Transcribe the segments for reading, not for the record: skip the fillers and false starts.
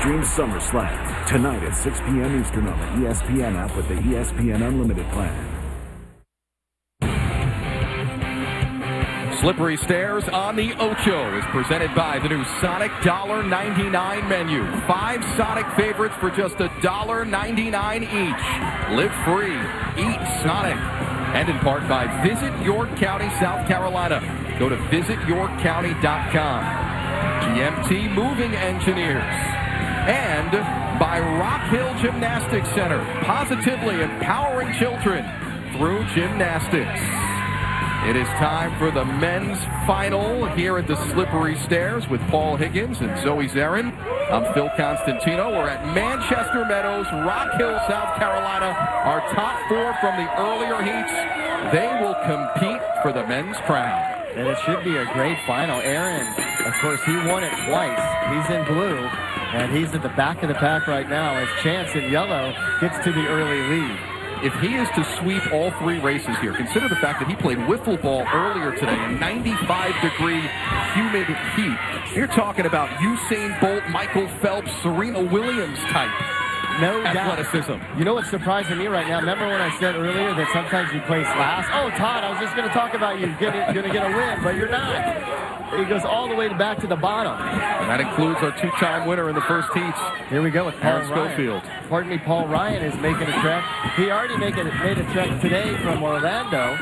Stream SummerSlam tonight at 6 p.m. Eastern on the ESPN app with the ESPN Unlimited plan. Slippery Stairs on the Ocho is presented by the new Sonic $1.99 menu. 5 Sonic favorites for just $1.99 each. Live free. Eat Sonic. And in part by Visit York County, South Carolina. Go to visityorkcounty.com. GMT Moving Engineers. And by Rock Hill Gymnastics Center. Positively empowering children through gymnastics. It is time for the men's final here at the Slippery Stairs with Paul Higgins and Zoe Zarin. I'm Phil Constantino. We're at Manchester Meadows, Rock Hill, South Carolina. Our top 4 from the earlier heats. They will compete for the men's crown. And it should be a great final. Aaron, of course, he won it twice. He's in blue, and he's at the back of the pack right now as Chance in yellow gets to the early lead. If he is to sweep all 3 races here, consider the fact that he played wiffle ball earlier today in 95-degree humid heat. You're talking about Usain Bolt, Michael Phelps, Serena Williams type. No athleticism. Doubt. You know what's surprising me right now? Remember when I said earlier that sometimes you place last? Oh, Todd, I was just going to talk about you going to get a win, but you're not. He goes all the way back to the bottom. And that includes our 2-time winner in the first heats. Here we go with Paul Aaron Schofield. Pardon me, Paul Ryan is making a trek. He already made a trek today from Orlando,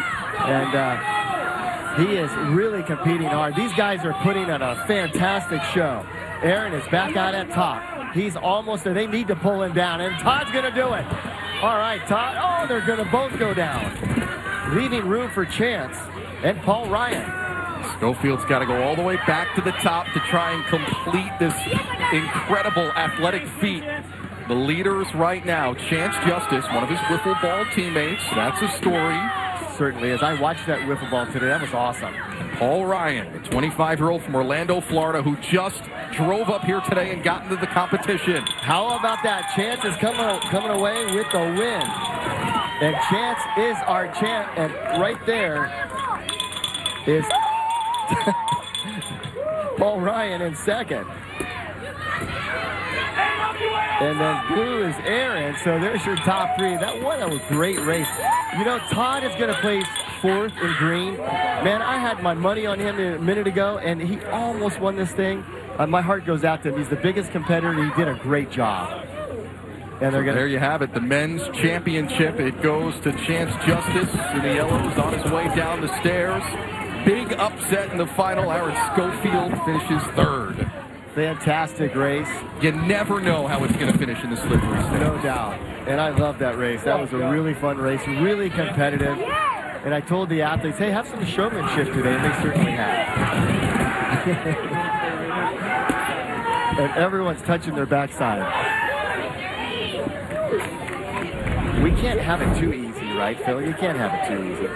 and he is really competing hard. These guys are putting on a fantastic show. Aaron is back out at top. He's almost there. They need to pull him down, and Todd's going to do it. All right, Todd. Oh, they're going to both go down, leaving room for Chance and Paul Ryan. Schofield's got to go all the way back to the top to try and complete this incredible athletic feat. The leaders right now, Chance Justice, one of his wiffle ball teammates. That's a story. Certainly is. I watched that wiffle ball today. That was awesome. And Paul Ryan, the 25-year-old from Orlando, Florida, who just drove up here today and got into the competition. How about that? Chance is coming away with the win. And Chance is our champ. And right there is Paul Ryan in second. And then blue is Aaron. So there's your top 3. That was a great race. You know, Todd is going to place 4th in green. Man, I had my money on him a minute ago, and he almost won this thing. My heart goes out to him. He's the biggest competitor. He did a great job. And they're there you have it, the men's championship. It goes to Chance Justice in the yellows on his way down the stairs. Big upset in the final. Aaron Schofield finishes 3rd. Fantastic race. You never know how it's going to finish in the Slippery Stairs. No doubt. And I love that race. That was a really fun race, really competitive. And I told the athletes, hey, have some showmanship today, and they certainly have. And everyone's touching their backside. We can't have it too easy, right, Phil? You can't have it too easy.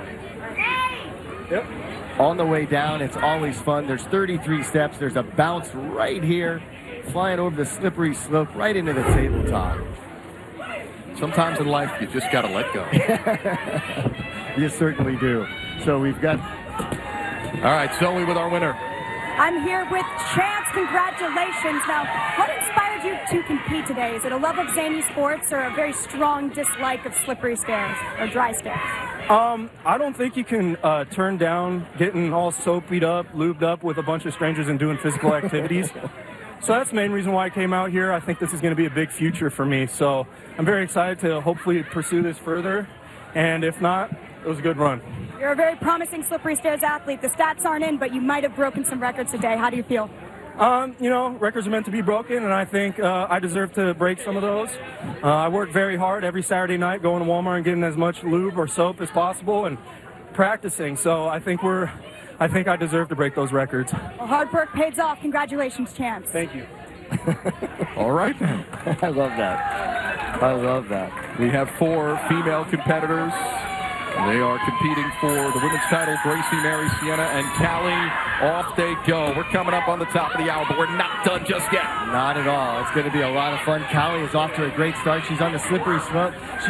Yep. On the way down, it's always fun. There's 33 steps. There's a bounce right here, flying over the slippery slope right into the tabletop. Sometimes in life, you just got to let go. You certainly do. So we've got... All right, Zoe with our winner. I'm here with Chance. Congratulations. Now, what inspired you to compete today? Is it a love of zany sports or a very strong dislike of slippery stairs or dry stairs? I don't think you can turn down getting all soaped up, lubed up with a bunch of strangers and doing physical activities. So that's the main reason why I came out here. I think this is going to be a big future for me. So I'm very excited to hopefully pursue this further. And if not, it was a good run. You're a very promising slippery stairs athlete. The stats aren't in, but you might have broken some records today. How do you feel? You know, records are meant to be broken, and I think I deserve to break some of those. I work very hard every Saturday night going to Walmart and getting as much lube or soap as possible and practicing. So I think I deserve to break those records. Well, hard work pays off. Congratulations, Chance. Thank you. All right, then. I love that. I love that. We have 4 female competitors. They are competing for the women's title. Gracie, Mary, Sienna, and Callie. Off they go. We're coming up on the top of the hour, but we're not done just yet. Not at all. It's going to be a lot of fun. Callie is off to a great start. She's on the slippery slope.